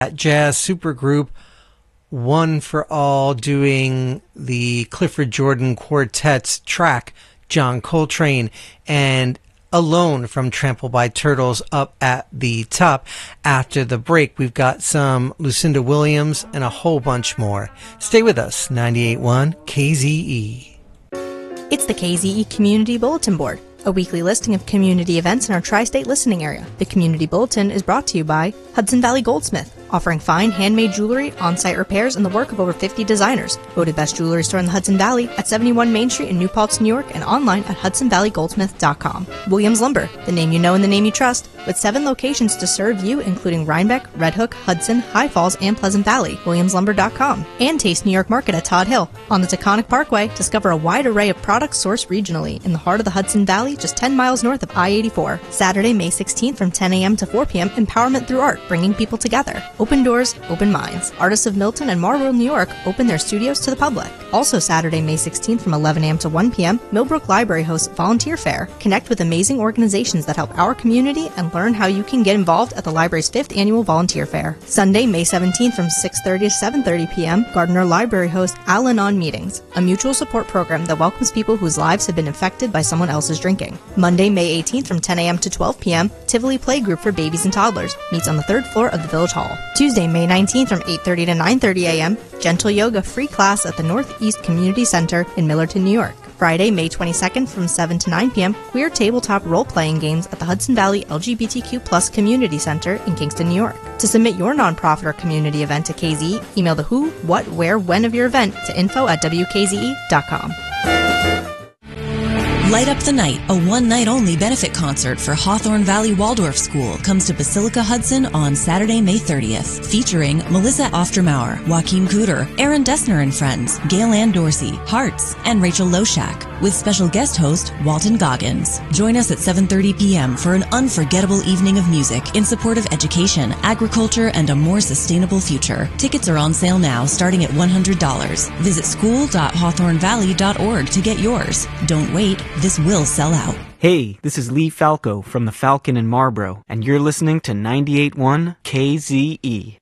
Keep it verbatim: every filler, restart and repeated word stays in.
That jazz supergroup One for All doing the Clifford Jordan Quartet's track, John Coltrane, and Alone from Trampled by Turtles up at the top. After the break, we've got some Lucinda Williams and a whole bunch more. Stay with us, ninety-eight point one K Z E. It's the K Z E Community Bulletin Board, a weekly listing of community events in our tri-state listening area. The Community Bulletin is brought to you by Hudson Valley Goldsmith, offering fine handmade jewelry, on-site repairs, and the work of over fifty designers. Voted best jewelry store in the Hudson Valley at seventy-one Main Street in New Paltz, New York, and online at hudson valley goldsmith dot com. Williams Lumber, the name you know and the name you trust, with seven locations to serve you, including Rhinebeck, Red Hook, Hudson, High Falls, and Pleasant Valley. williams lumber dot com. And Taste New York Market at Todd Hill. On the Taconic Parkway, discover a wide array of products sourced regionally in the heart of the Hudson Valley, just ten miles north of I eighty-four. Saturday, May sixteenth from ten a.m. to four p.m. Empowerment through art, bringing people together. Open doors, open minds. Artists of Milton and Marlborough, New York open their studios to the public. Also Saturday, May sixteenth from eleven a.m. to one p.m. Millbrook Library hosts Volunteer Fair. Connect with amazing organizations that help our community and learn how you can get involved at the library's fifth annual Volunteer Fair. Sunday, May seventeenth from six thirty to seven thirty p.m. Gardner Library hosts Al-Anon Meetings, a mutual support program that welcomes people whose lives have been infected by someone else's drinking. Monday, May eighteenth from ten a.m. to twelve p.m. Tivoli Playgroup for Babies and Toddlers meets on the third floor of the Village Hall. Tuesday, May nineteenth from eight thirty to nine thirty a.m. Gentle Yoga free class at the Northeast Community Center in Millerton, New York. Friday, May twenty-second from seven to nine p.m. Queer tabletop role-playing games at the Hudson Valley L G B T Q plus Community Center in Kingston, New York. To submit your nonprofit or community event to K Z E, email the who, what, where, when of your event to info at w k z e dot com. Light Up the Night, a one-night-only benefit concert for Hawthorne Valley Waldorf School, comes to Basilica Hudson on Saturday, May thirtieth, featuring Melissa Oftermauer, Joaquin Cooter, Aaron Dessner and Friends, Gail Ann Dorsey, Hearts, and Rachel Loshak, with special guest host Walton Goggins. Join us at seven thirty p.m. for an unforgettable evening of music in support of education, agriculture, and a more sustainable future. Tickets are on sale now, starting at one hundred dollars. Visit school dot hawthorne valley dot org to get yours. Don't wait. This will sell out. Hey, this is Lee Falco from the Falcon in Marlborough, and you're listening to ninety-eight point one K Z E.